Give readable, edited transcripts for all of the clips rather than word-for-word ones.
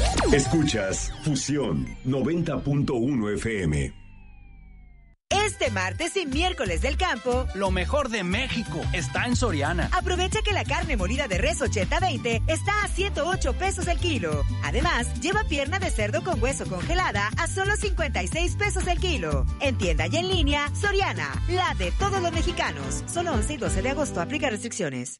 Escuchas Fusión 90.1 FM. Este martes y miércoles del campo, lo mejor de México está en Soriana. Aprovecha que la carne molida de res 80-20 está a 108 pesos el kilo. Además, lleva pierna de cerdo con hueso congelada a solo 56 pesos el kilo. En tienda y en línea, Soriana, la de todos los mexicanos. Solo 11 y 12 de agosto, aplica restricciones.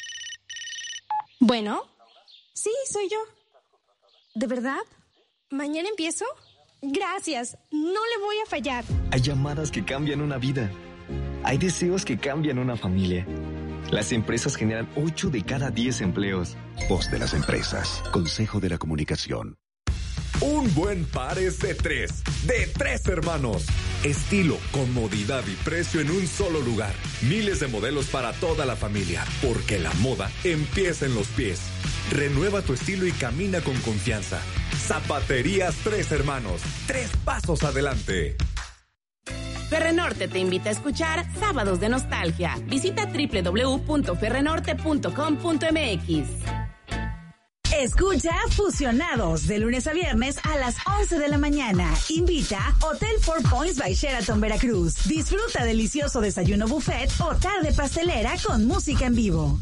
Bueno, sí, soy yo. ¿De verdad? ¿Mañana empiezo? Gracias, no le voy a fallar. Hay llamadas que cambian una vida. Hay deseos que cambian una familia. Las empresas generan 8 de cada 10 empleos. Voz de las empresas. Consejo de la Comunicación. Un buen par es de tres hermanos. Estilo, comodidad y precio en un solo lugar. Miles de modelos para toda la familia, porque la moda empieza en los pies. Renueva tu estilo y camina con confianza. Zapaterías Tres Hermanos, 3 pasos adelante. Ferrenorte te invita a escuchar Sábados de Nostalgia. Visita www.ferrenorte.com.mx. Escucha Fusionados de lunes a viernes a las 11 de la mañana. Invita Hotel Four Points by Sheraton Veracruz. Disfruta delicioso desayuno buffet o tarde pastelera con música en vivo.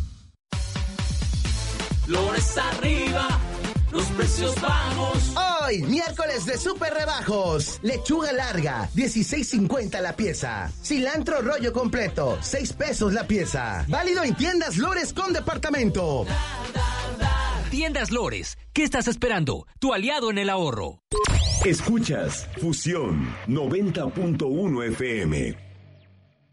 Flores arriba, los precios bajos. Hoy, miércoles de super rebajos. Lechuga larga, 16.50 la pieza. Cilantro rollo completo, 6 pesos la pieza. Válido en tiendas Lores con departamento. Tiendas Lores, ¿qué estás esperando? Tu aliado en el ahorro. Escuchas Fusión 90.1 FM.